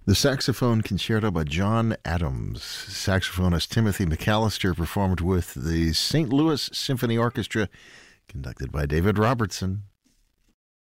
The Saxophone Concerto by John Adams. Saxophonist Timothy McAllister performed with the St. Louis Symphony Orchestra, conducted by David Robertson.